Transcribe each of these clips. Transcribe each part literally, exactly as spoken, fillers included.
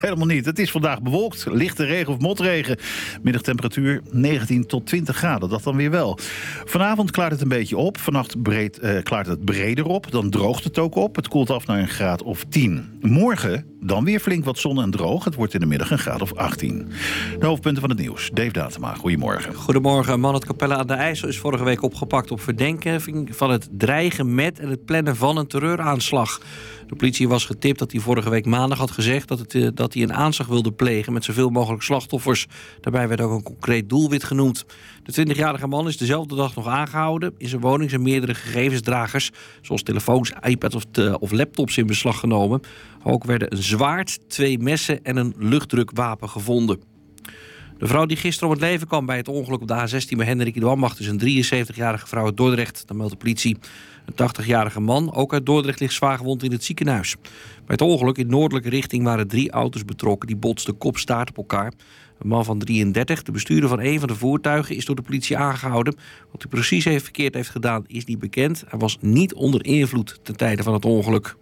Helemaal niet. Het is vandaag bewolkt. Lichte regen of motregen. Middagtemperatuur negentien tot twintig graden. Dat dan weer wel. Vanavond klaart het een beetje op. Vannacht breed, uh, klaart het breder op. Dan droogt het ook op. Het koelt af naar een graad of tien. Morgen dan weer flink wat zon en droog. Het wordt in de middag een graad of achttien. De hoofdpunten van het nieuws. Dave Datema, goedemorgen. Goedemorgen. Een man uit Capelle aan de IJssel is vorige week opgepakt op verdenking van het dreigen met en het plannen van een terreuraanslag. De politie was getipt dat hij vorige week maandag had gezegd dat, het, uh, dat hij een aanslag wilde plegen met zoveel mogelijk slachtoffers. Daarbij werd ook een concreet doelwit genoemd. De twintigjarige man is dezelfde dag nog aangehouden. In zijn woning zijn meerdere gegevensdragers, zoals telefoons, iPads of, te, of laptops, in beslag genomen. Ook werden een zwaard, twee messen en een luchtdrukwapen gevonden. De vrouw die gisteren om het leven kwam bij het ongeluk op de A zestien bij Hendrik in de Ambacht is een drieënzeventigjarige vrouw uit Dordrecht. Dat meldt de politie. Een tachtigjarige man, ook uit Dordrecht, ligt zwaar gewond in het ziekenhuis. Bij het ongeluk in noordelijke richting waren drie auto's betrokken. Die botsten kop-staart op elkaar. Een man van drieëndertig, de bestuurder van een van de voertuigen, is door de politie aangehouden. Wat hij precies heeft verkeerd heeft gedaan is niet bekend. Hij was niet onder invloed ten tijde van het ongeluk.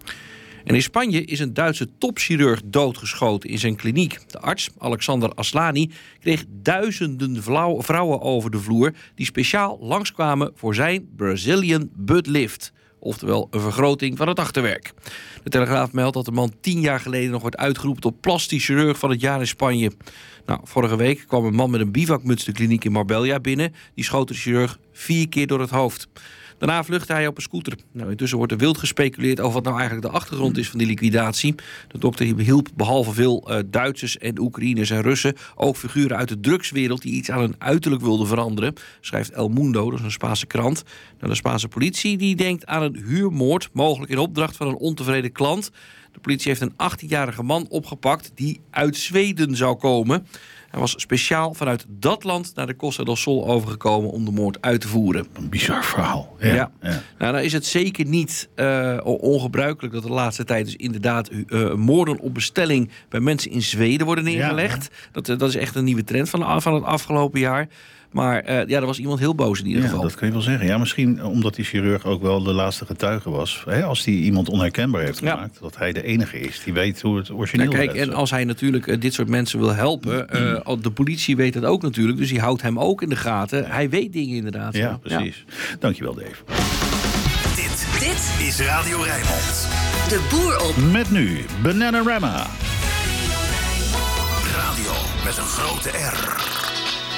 En in Spanje is een Duitse topchirurg doodgeschoten in zijn kliniek. De arts, Alexander Aslani, kreeg duizenden vrouwen over de vloer die speciaal langskwamen voor zijn Brazilian butt lift. Oftewel een vergroting van het achterwerk. De Telegraaf meldt dat de man tien jaar geleden nog werd uitgeroepen tot plastisch chirurg van het jaar in Spanje. Nou, vorige week kwam een man met een bivakmuts de kliniek in Marbella binnen. Die schoot de chirurg vier keer door het hoofd. Daarna vluchtte hij op een scooter. Nou, intussen wordt er wild gespeculeerd over wat nou eigenlijk de achtergrond is van die liquidatie. De dokter hielp behalve veel uh, Duitsers en Oekraïners en Russen ook figuren uit de drugswereld die iets aan hun uiterlijk wilden veranderen, schrijft El Mundo, dat is een Spaanse krant. Nou, de Spaanse politie die denkt aan een huurmoord, mogelijk in opdracht van een ontevreden klant. De politie heeft een achttienjarige man opgepakt die uit Zweden zou komen. Hij was speciaal vanuit dat land naar de Costa del Sol overgekomen om de moord uit te voeren. Een bizar verhaal. Ja, ja. ja. Nou, dan is het zeker niet uh, ongebruikelijk dat de laatste tijd dus inderdaad uh, moorden op bestelling bij mensen in Zweden worden neergelegd. Ja, ja. Dat, dat is echt een nieuwe trend van, van het afgelopen jaar. Maar uh, ja, er was iemand heel boos in ieder geval. Ja, dat kun je wel zeggen. Ja, misschien omdat die chirurg ook wel de laatste getuige was. Hè, als hij iemand onherkenbaar heeft gemaakt. Ja. Dat hij de enige is die weet hoe het origineel nou, kijk, is. En als hij natuurlijk uh, dit soort mensen wil helpen. Uh, de politie weet dat ook natuurlijk. Dus die houdt hem ook in de gaten. Ja. Hij weet dingen inderdaad. Ja, precies. Ja. Dankjewel, Dave. Dit, dit is Radio Rijnmond. De boer op. Met nu Bananarama. Radio met een grote R.